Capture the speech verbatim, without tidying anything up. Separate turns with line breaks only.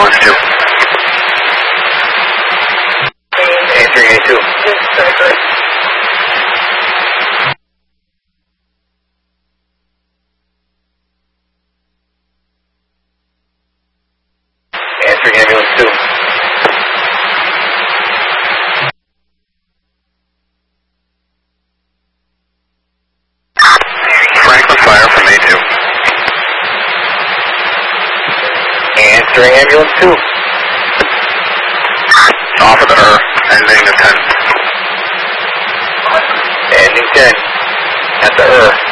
ambulance two. Answering A two. Answering ambulance two. Franklin Fire from A two. Answering ambulance two. Off of the E R, ending the ten. Ending ten. At the E R.